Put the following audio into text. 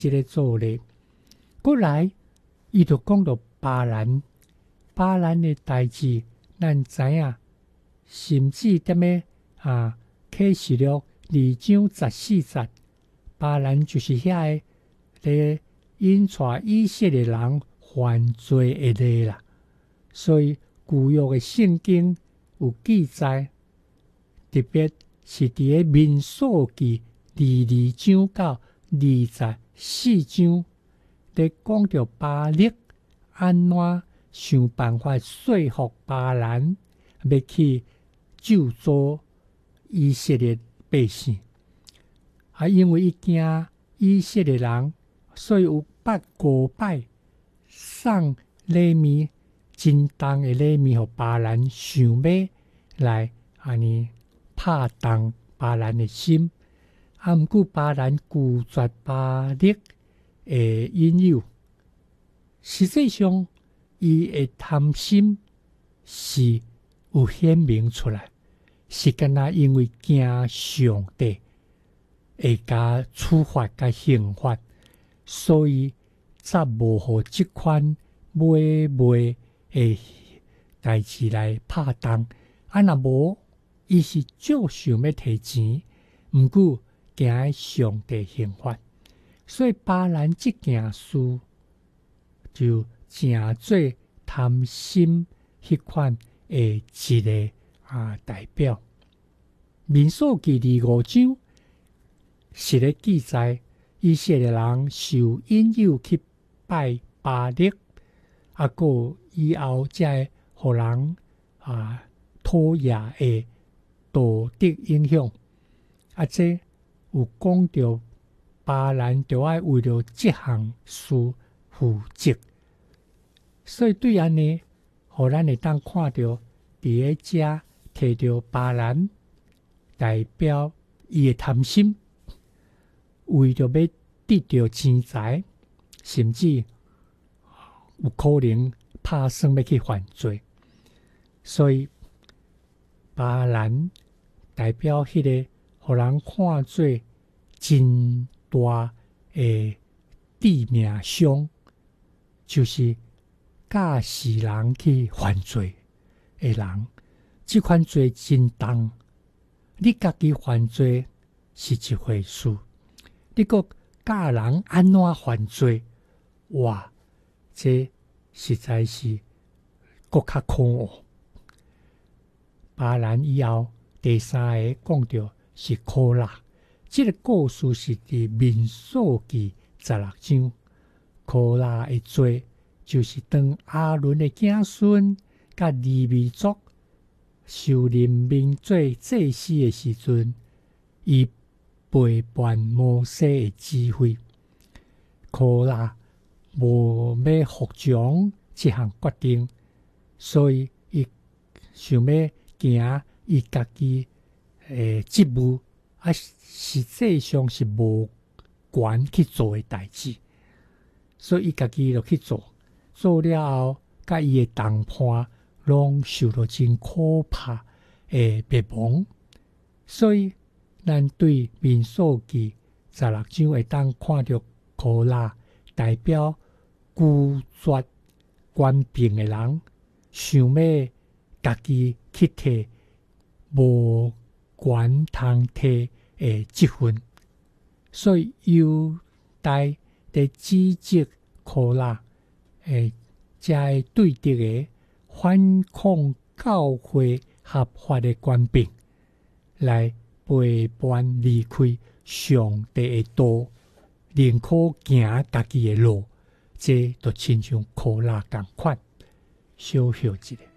这个做例。过来，伊就讲到巴兰的代志，咱知影，甚至踮咧启示录2章14节，巴兰就是遐个咧引带以色列人犯罪的例啦。所以旧约的圣经有记载，特别是伫个民数记22章到24章，咧讲到巴力安怎想办法说服巴兰要去救助以色列百姓，因为伊惊以色列人，所以有5摆送礼物，真重的礼物，互巴兰想要来安尼拍动巴兰的心。毋过巴兰拒绝巴力的引诱，实际上伊的贪心是有显明出来，是干那因为惊上帝会甲处罚甲刑罚，所以才无互即款买卖的代志来拍动。若无，伊是照想要摕钱，毋过惊上帝刑罚，所以巴兰即件事就正做贪心迄款的一个代表。民数记25章是咧记载以色列人受引诱去拜巴力，个以后才会互人讨厌的道德影响。这有讲到巴兰就要为了这项事负责，所以对安尼，互咱会当看到伫个遮摕到巴兰代表伊的贪心，为着要得到钱财，甚至有可能拍算要去犯罪，所以巴兰代表迄个互人看做真大的致命伤，就是教使人去犯罪的人。这款罪真重，你家己犯罪是一回事，你搁教人安怎犯罪，哇，这实在是搁较可恶。巴兰以后第3个讲到是可拉，这个故事是伫民数记16章。可拉的罪就是当亚伦的子孙甲利未族受任命做祭司的时阵，伊背叛摩西的指挥。可拉无要服从这项决定，所以伊想要行伊家己的职务，实际上是无权去做的代志，所以伊家己就去做，做了后，甲伊的同伴拢受到真可怕的灭亡。所以咱对民数记16章会当看到可拉代表拒绝权柄的人，想要家己去摕无权通摕的职分，所以犹大在指责可拉才会对敌的反抗教会合法的权柄，来背叛离开上帝的道，宁可行家己的路，这就亲像可拉同款。小休一下。